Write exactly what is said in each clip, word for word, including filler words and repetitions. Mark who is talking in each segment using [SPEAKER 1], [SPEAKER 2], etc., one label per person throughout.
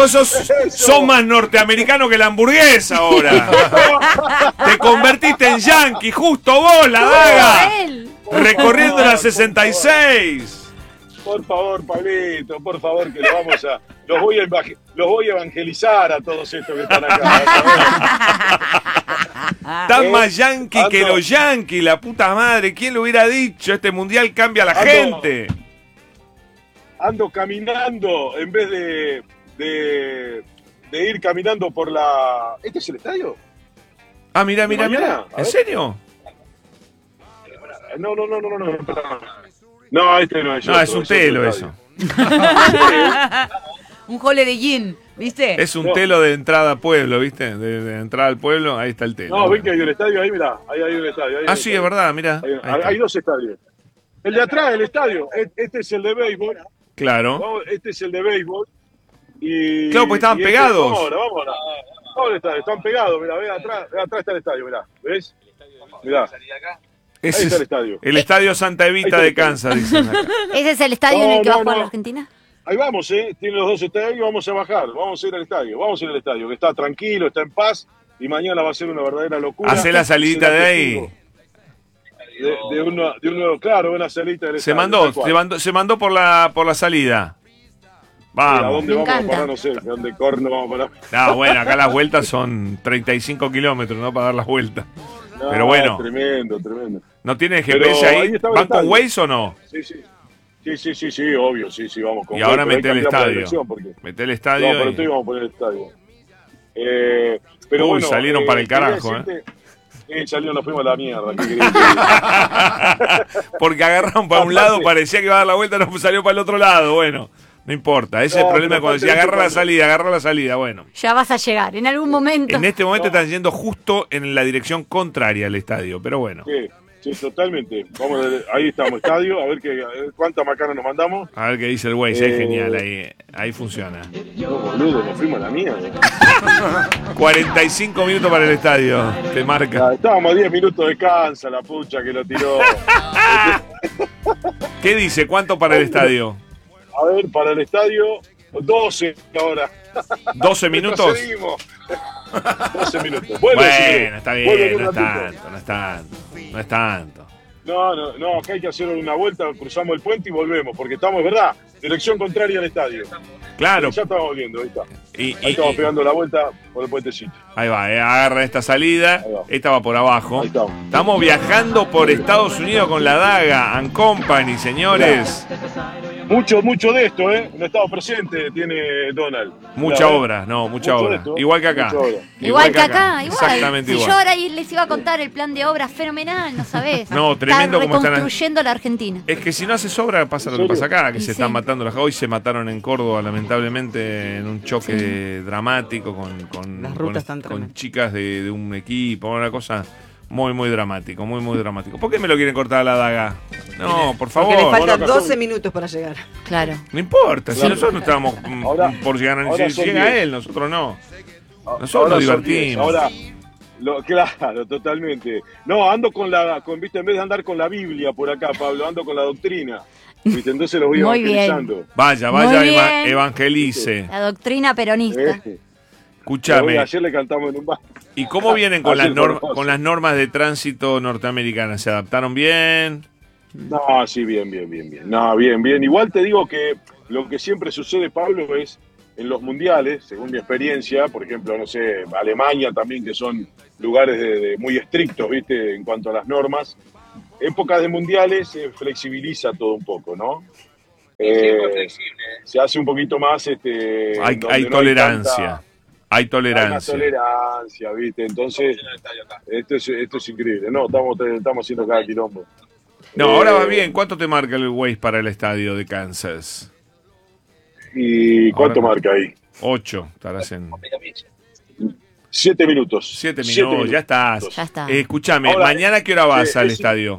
[SPEAKER 1] vos sos, sos más norteamericano que la hamburguesa ahora. Te convertiste en yankee, justo vos, la daga. Recorriendo la sesenta y seis.
[SPEAKER 2] Por favor, Pablito, por favor, que lo vamos a... Los voy a, evang- los voy a evangelizar a todos estos que están acá.
[SPEAKER 1] Están
[SPEAKER 2] ¿Eh?
[SPEAKER 1] más yankee
[SPEAKER 2] Ando.
[SPEAKER 1] que los yankees, la puta madre. ¿Quién lo hubiera dicho? Este mundial cambia a la
[SPEAKER 2] Ando.
[SPEAKER 1] gente.
[SPEAKER 2] Ando caminando en vez de, de, de ir caminando por la... ¿Este es el estadio?
[SPEAKER 1] Ah, mira, mira,
[SPEAKER 2] mañana?
[SPEAKER 1] mira.
[SPEAKER 2] A
[SPEAKER 1] ¿En
[SPEAKER 2] ver.
[SPEAKER 1] serio?
[SPEAKER 2] No, no, no, no, no, no. No, este no es
[SPEAKER 1] No,
[SPEAKER 2] otro,
[SPEAKER 1] es un
[SPEAKER 2] otro
[SPEAKER 1] telo
[SPEAKER 2] estadio.
[SPEAKER 1] eso.
[SPEAKER 3] Un Holiday Inn, ¿viste?
[SPEAKER 1] Es un
[SPEAKER 2] No.
[SPEAKER 1] telo de entrada a pueblo, ¿viste? De, de entrada al pueblo, ahí está el telo.
[SPEAKER 2] No, ven que hay un estadio ahí, mirá. Ahí hay un estadio. ahí hay
[SPEAKER 1] Ah,
[SPEAKER 2] un
[SPEAKER 1] sí,
[SPEAKER 2] estadio.
[SPEAKER 1] es verdad, mira.
[SPEAKER 2] Hay, hay- hay dos estadios. El de atrás, el estadio. e- Este es el de béisbol.
[SPEAKER 1] Claro.
[SPEAKER 2] Vamos, este es el de béisbol. Y,
[SPEAKER 1] Claro, pues estaban
[SPEAKER 2] y este-
[SPEAKER 1] pegados.
[SPEAKER 2] vamos ahora, vamos ahora. Vamos al estadio, están pegados. Mirá, ven atrás, ven atrás está el estadio, mirá. ¿Ves? Mirá.
[SPEAKER 1] Ese
[SPEAKER 2] Ahí está el
[SPEAKER 1] es
[SPEAKER 2] estadio.
[SPEAKER 1] el estadio Santa Evita
[SPEAKER 2] Ahí
[SPEAKER 1] de
[SPEAKER 2] está el
[SPEAKER 1] Kansas, dicen acá.
[SPEAKER 4] ¿Ese es el estadio
[SPEAKER 2] No,
[SPEAKER 4] en el que va a
[SPEAKER 2] no,
[SPEAKER 4] jugar
[SPEAKER 2] no.
[SPEAKER 4] la Argentina?
[SPEAKER 2] Ahí vamos, ¿eh? Tiene los dos estadios, vamos a bajar. Vamos a ir al estadio, vamos a ir al estadio, que está tranquilo, está en paz. Y mañana va a ser una verdadera locura.
[SPEAKER 1] Hacé la salidita
[SPEAKER 2] Será
[SPEAKER 1] de ahí.
[SPEAKER 2] testigo De, de, uno, de un nuevo, claro, una salita del
[SPEAKER 1] Se
[SPEAKER 2] estadio,
[SPEAKER 1] mandó,
[SPEAKER 2] tal cual.
[SPEAKER 1] se mandó, se mandó por la por la salida.
[SPEAKER 2] ¿A
[SPEAKER 1] Vamos.
[SPEAKER 2] dónde
[SPEAKER 4] Me
[SPEAKER 2] vamos a
[SPEAKER 4] encanta.
[SPEAKER 2] parar? No sé, ¿a dónde corno vamos a parar?
[SPEAKER 1] No, bueno, acá las vueltas son treinta y cinco kilómetros, ¿no? Para dar las vueltas.
[SPEAKER 2] No,
[SPEAKER 1] Pero bueno.
[SPEAKER 2] Tremendo, tremendo.
[SPEAKER 1] ¿No tiene G
[SPEAKER 2] Pero
[SPEAKER 1] P S ahí?
[SPEAKER 2] ahí estaba el
[SPEAKER 1] ¿Van con
[SPEAKER 2] estadio.
[SPEAKER 1] Waze o no?
[SPEAKER 2] Sí, sí. Sí, sí, sí, sí, obvio, sí, sí, vamos con
[SPEAKER 1] Y ahora
[SPEAKER 2] Waze,
[SPEAKER 1] mete
[SPEAKER 2] pero
[SPEAKER 1] el
[SPEAKER 2] ahí cambiamos la
[SPEAKER 1] estadio.
[SPEAKER 2] dirección porque-
[SPEAKER 1] Mete el
[SPEAKER 2] No,
[SPEAKER 1] estadio.
[SPEAKER 2] pero
[SPEAKER 1] y-
[SPEAKER 2] estoy vamos a poner el estadio. Eh, pero
[SPEAKER 1] Uy,
[SPEAKER 2] bueno,
[SPEAKER 1] salieron
[SPEAKER 2] eh,
[SPEAKER 1] para el
[SPEAKER 2] quería
[SPEAKER 1] carajo,
[SPEAKER 2] decirte- Eh, salieron, nos fuimos a la mierda. ¿Qué querés que
[SPEAKER 1] Porque agarraron para un
[SPEAKER 2] Aparte-
[SPEAKER 1] lado, parecía que iba a dar la vuelta, no salió para el otro lado. Bueno, no importa. Ese es
[SPEAKER 2] No,
[SPEAKER 1] el problema
[SPEAKER 2] pero
[SPEAKER 1] cuando
[SPEAKER 2] aparte
[SPEAKER 1] decía
[SPEAKER 2] de
[SPEAKER 1] agarra la
[SPEAKER 2] cuando-
[SPEAKER 1] salida, agarra la salida. Bueno,
[SPEAKER 4] Ya vas a llegar, en algún momento.
[SPEAKER 1] en este momento
[SPEAKER 2] No.
[SPEAKER 1] están yendo justo en la dirección contraria al estadio, pero bueno.
[SPEAKER 2] Sí, sí, totalmente. Vamos, a- ahí estamos, estadio, a ver, qué, a ver cuánta macana nos mandamos.
[SPEAKER 1] A ver qué dice el Waze, es
[SPEAKER 2] Eh,
[SPEAKER 1] genial, ahí, ahí funciona.
[SPEAKER 2] No, boludo, nos fuimos a la mierda.
[SPEAKER 1] cuarenta y cinco minutos para el estadio, te marca.
[SPEAKER 2] Ya, estábamos a diez minutos de cansa, la pucha que lo tiró.
[SPEAKER 1] ¿Qué dice? ¿Cuánto para el estadio?
[SPEAKER 2] A ver, para el estadio, doce ahora.
[SPEAKER 1] ¿doce minutos?
[SPEAKER 2] Retrocedimos. doce minutos. Vuelve,
[SPEAKER 1] Bueno,
[SPEAKER 2] señor.
[SPEAKER 1] está
[SPEAKER 2] Vuelve
[SPEAKER 1] bien,
[SPEAKER 2] un
[SPEAKER 1] no es
[SPEAKER 2] ratito.
[SPEAKER 1] tanto, no es tanto, no es tanto.
[SPEAKER 2] No, no, no, acá hay que hacer una vuelta, cruzamos el puente y volvemos, porque estamos, ¿verdad? Dirección contraria al estadio.
[SPEAKER 1] Claro,
[SPEAKER 2] Ya estamos volviendo, ahí está.
[SPEAKER 1] y,
[SPEAKER 2] Ahí
[SPEAKER 1] y-
[SPEAKER 2] estamos
[SPEAKER 1] y-
[SPEAKER 2] pegando la vuelta por el puentecito.
[SPEAKER 1] ahí va, eh, agarra esta salida,
[SPEAKER 2] Ahí va.
[SPEAKER 1] esta va por abajo.
[SPEAKER 2] Ahí estamos.
[SPEAKER 1] Estamos viajando por Estados Unidos con la Daga and Company, señores.
[SPEAKER 2] Mucho, mucho de esto, ¿eh? Un estado presente tiene Donald.
[SPEAKER 1] Mucha
[SPEAKER 2] Mirá, ¿eh?
[SPEAKER 1] obra, no, mucha
[SPEAKER 2] Mucho de
[SPEAKER 1] obra.
[SPEAKER 2] esto.
[SPEAKER 1] Igual que acá.
[SPEAKER 2] Mucha obra.
[SPEAKER 4] Igual que acá, igual.
[SPEAKER 1] Exactamente
[SPEAKER 4] Si yo
[SPEAKER 1] igual.
[SPEAKER 4] ahora les iba a contar el plan de obra fenomenal, no sabés.
[SPEAKER 1] No, tremendo
[SPEAKER 4] Está
[SPEAKER 1] como están-
[SPEAKER 4] reconstruyendo la Argentina.
[SPEAKER 1] Es que si no haces obra pasa lo que
[SPEAKER 2] ¿En
[SPEAKER 1] pasa
[SPEAKER 2] serio?
[SPEAKER 1] acá, que
[SPEAKER 4] Y
[SPEAKER 1] se
[SPEAKER 4] sí.
[SPEAKER 1] están matando las. Hoy se mataron en Córdoba, lamentablemente, en un choque dramático con, con,
[SPEAKER 3] Las
[SPEAKER 1] con-
[SPEAKER 3] rutas están
[SPEAKER 1] con
[SPEAKER 3] tremendas.
[SPEAKER 1] chicas de, de un equipo, una cosa muy, muy dramático, muy, muy dramático. ¿Por qué me lo quieren cortar a la Daga? No, por favor.
[SPEAKER 3] Porque le faltan
[SPEAKER 2] Bueno,
[SPEAKER 3] doce minutos para llegar.
[SPEAKER 4] Claro.
[SPEAKER 1] No importa, si
[SPEAKER 2] Claro.
[SPEAKER 1] nosotros estamos mm,
[SPEAKER 2] Ahora-
[SPEAKER 1] por llegar a
[SPEAKER 2] ahora
[SPEAKER 1] si
[SPEAKER 2] son
[SPEAKER 1] llega
[SPEAKER 2] diez.
[SPEAKER 1] él, nosotros no. Nosotros
[SPEAKER 2] Ahora
[SPEAKER 1] nos
[SPEAKER 2] son diez.
[SPEAKER 1] divertimos.
[SPEAKER 2] Ahora, lo, claro, totalmente. No, ando con la, con, viste, en vez de andar con la Biblia por acá, Pablo, ando con la doctrina. ¿Viste? Entonces los voy
[SPEAKER 4] Muy bien.
[SPEAKER 2] evangelizando.
[SPEAKER 1] Vaya,
[SPEAKER 4] Muy
[SPEAKER 1] vaya,
[SPEAKER 4] bien.
[SPEAKER 1] eva- evangelice.
[SPEAKER 4] La doctrina peronista.
[SPEAKER 2] ¿Eh?
[SPEAKER 1] Escúchame.
[SPEAKER 2] Ayer le cantamos en un bar.
[SPEAKER 1] ¿Y cómo vienen con las,
[SPEAKER 2] Ayer
[SPEAKER 1] norm-
[SPEAKER 2] por
[SPEAKER 1] con las normas de tránsito norteamericanas? ¿Se adaptaron bien?
[SPEAKER 2] No, sí, bien, bien, bien, bien. No, bien, bien. Igual te digo que lo que siempre sucede, Pablo, es en los mundiales, según mi experiencia, por ejemplo, no sé, Alemania también, que son lugares de, de muy estrictos, ¿viste? En cuanto a las normas. Épocas de mundiales se flexibiliza todo un poco, ¿no? Eh, se hace un poquito más, este,
[SPEAKER 1] Hay,
[SPEAKER 2] donde
[SPEAKER 1] hay
[SPEAKER 2] no
[SPEAKER 1] tolerancia.
[SPEAKER 2] tanta-
[SPEAKER 1] Hay
[SPEAKER 2] hay más
[SPEAKER 1] tolerancia.
[SPEAKER 2] tolerancia, ¿viste? Entonces, esto es, esto es increíble. No, estamos, estamos haciendo cada quilombo.
[SPEAKER 1] No, ahora va
[SPEAKER 2] Eh,
[SPEAKER 1] bien. ¿Cuánto te marca el Waze para el estadio de Kansas?
[SPEAKER 2] ¿Y cuánto
[SPEAKER 1] Ahora-
[SPEAKER 2] marca ahí?
[SPEAKER 1] Ocho. Estarás en
[SPEAKER 2] Siete minutos.
[SPEAKER 1] siete minutos. Ya estás.
[SPEAKER 4] Ya está.
[SPEAKER 1] Eh, escúchame,
[SPEAKER 2] Ahora,
[SPEAKER 1] ¿mañana a qué hora vas
[SPEAKER 2] eh,
[SPEAKER 1] al
[SPEAKER 2] es-
[SPEAKER 1] estadio?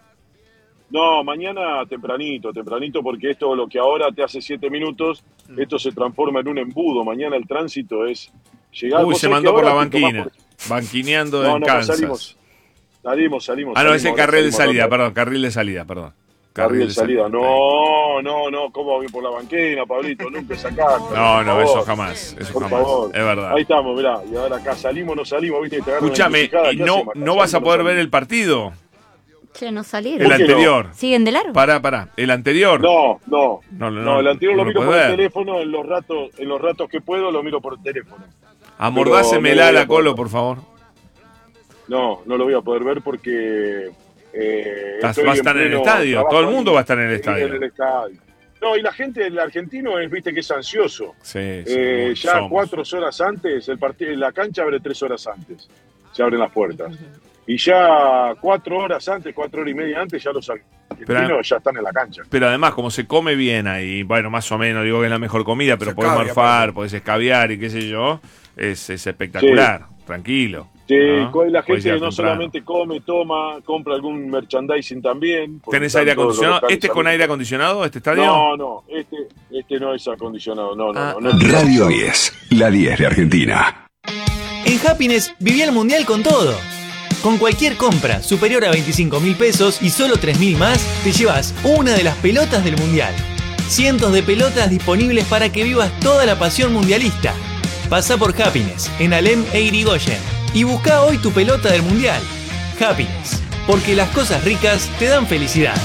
[SPEAKER 2] No, mañana tempranito, tempranito, porque esto lo que ahora te hace siete minutos, esto se transforma en un embudo. Mañana el tránsito es llegar.
[SPEAKER 1] Uy,
[SPEAKER 2] vos
[SPEAKER 1] se
[SPEAKER 2] sabés
[SPEAKER 1] mandó
[SPEAKER 2] que
[SPEAKER 1] por la
[SPEAKER 2] ahora te tomás
[SPEAKER 1] banquina.
[SPEAKER 2] por-
[SPEAKER 1] Banquineando
[SPEAKER 2] No,
[SPEAKER 1] en
[SPEAKER 2] no,
[SPEAKER 1] Kansas.
[SPEAKER 2] salimos. Salimos, salimos.
[SPEAKER 1] Ah, no,
[SPEAKER 2] salimos,
[SPEAKER 1] ese
[SPEAKER 2] ahora
[SPEAKER 1] carril de
[SPEAKER 2] salimos
[SPEAKER 1] salida,
[SPEAKER 2] rápido.
[SPEAKER 1] perdón, carril de salida, perdón.
[SPEAKER 2] Carril de salida. No, no, no, ¿cómo voy por la banquina, Pablito? Nunca sacaste.
[SPEAKER 1] No, no, eso jamás. Eso
[SPEAKER 2] por
[SPEAKER 1] jamás.
[SPEAKER 2] favor.
[SPEAKER 1] Es verdad.
[SPEAKER 2] Ahí estamos, mirá. Y ahora acá salimos, no salimos, viste.
[SPEAKER 1] Escúchame, ¿y no, no vas a poder ver el partido?
[SPEAKER 4] Che, no salieron.
[SPEAKER 1] El anterior.
[SPEAKER 4] No? ¿Siguen de largo?
[SPEAKER 1] Pará, pará. ¿El anterior?
[SPEAKER 2] No, no.
[SPEAKER 1] No, no,
[SPEAKER 2] no el anterior
[SPEAKER 1] no,
[SPEAKER 2] lo
[SPEAKER 1] no
[SPEAKER 2] miro
[SPEAKER 1] lo
[SPEAKER 2] por el
[SPEAKER 1] ver.
[SPEAKER 2] teléfono, en los ratos, en los ratos que puedo lo miro por el teléfono.
[SPEAKER 1] Amordásemela a la Colo, por favor.
[SPEAKER 2] No, no lo voy a poder ver porque... Eh,
[SPEAKER 1] Estás, va a estar en el estadio, todo el mundo va a estar en el estadio.
[SPEAKER 2] En el estadio. No, y la gente, el argentino es, viste, que es ansioso.
[SPEAKER 1] Sí, sí,
[SPEAKER 2] eh, ya
[SPEAKER 1] somos.
[SPEAKER 2] cuatro horas antes, el partido, la cancha abre tres horas antes, se abren las puertas. Y ya cuatro horas antes, cuatro horas y media antes, ya los argentinos pero, ya están en la cancha.
[SPEAKER 1] Pero además, como se come bien ahí, bueno, más o menos, digo que es la mejor comida, pero
[SPEAKER 5] se
[SPEAKER 1] podés
[SPEAKER 5] cabia,
[SPEAKER 1] morfar, podés escabiar y qué sé yo, es, es espectacular, sí. Tranquilo.
[SPEAKER 2] Sí,
[SPEAKER 1] ¿no?
[SPEAKER 2] la gente no
[SPEAKER 1] temprano.
[SPEAKER 2] solamente come, toma, compra algún merchandising también.
[SPEAKER 1] ¿Tenés aire acondicionado? ¿Este es con aire acondicionado, este estadio?
[SPEAKER 2] No, no, este, este no es acondicionado, no, no,
[SPEAKER 1] ah,
[SPEAKER 2] no, no es
[SPEAKER 6] Radio diez, la diez de Argentina.
[SPEAKER 7] En Happiness viví el mundial con todo. Con cualquier compra superior a veinticinco mil pesos y solo tres mil más, te llevas una de las pelotas del mundial. Cientos de pelotas disponibles para que vivas toda la pasión mundialista. Pasa por Happiness, en Alem e Irigoyen, y busca hoy tu pelota del mundial. Happiness, porque las cosas ricas te dan felicidad.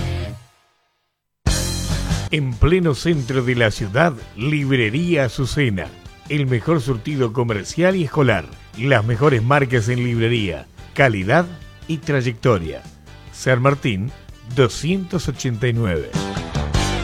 [SPEAKER 8] En pleno centro de la ciudad, Librería Azucena. El mejor surtido comercial y escolar. Las mejores marcas en librería. Calidad y trayectoria. San Martín doscientos ochenta y nueve.